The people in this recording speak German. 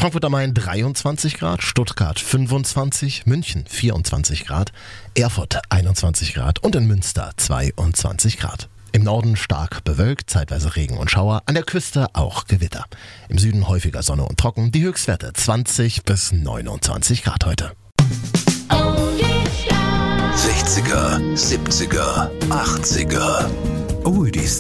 Frankfurt am Main 23 Grad, Stuttgart 25, München 24 Grad, Erfurt 21 Grad und in Münster 22 Grad. Im Norden stark bewölkt, zeitweise Regen und Schauer, an der Küste auch Gewitter. Im Süden häufiger Sonne und trocken, die Höchstwerte 20 bis 29 Grad heute. 60er, 70er, 80er. Oldies